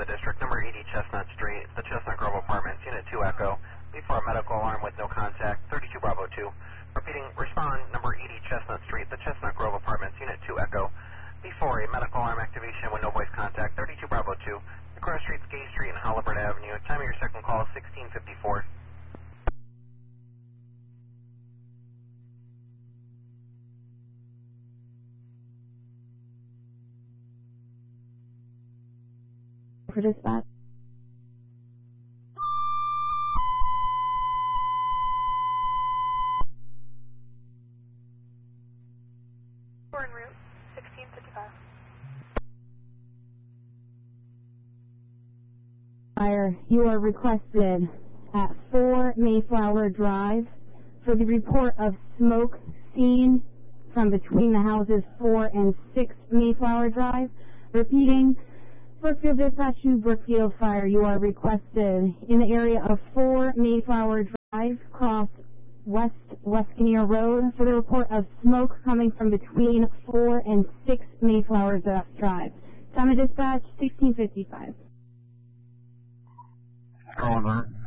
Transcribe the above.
the district, number 80 Chestnut Street, the Chestnut Grove Apartments, Unit 2 Echo, before a medical alarm with no contact, 32 Bravo 2. Repeating, respond, number 80 Chestnut Street, the Chestnut Grove Apartments, Unit 2 Echo, before a medical alarm activation with no voice contact, 32 Bravo 2, across streets Gay Street and Halliburton Avenue. Time of your second call, 16:54. For dispatch. We're en route, 16:55. Fire, you are requested at 4 Mayflower Drive for the report of smoke seen from between the houses 4 and 6 Mayflower Drive. Repeating, Brookfield Dispatch to Brookfield Fire, you are requested in the area of 4 Mayflower Drive, cross West Kinnear Road, for the report of smoke coming from between 4 and 6 Mayflower Drive. Time of dispatch, 16:55. Oliver.